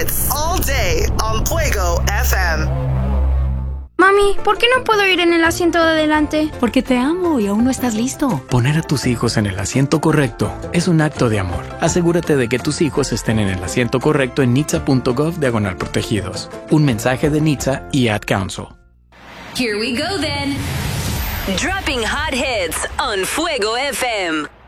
hits all day on Fuego FM. Mami, ¿por qué no puedo ir en el asiento de adelante? Porque te amo y aún no estás listo. Poner a tus hijos en el asiento correcto es un acto de amor. Asegúrate de que tus hijos estén en el asiento correcto en nitsa.gov/protegidos. Un mensaje de NHTSA y Ad Council. Here we go then. Dropping hot hits on Fuego FM.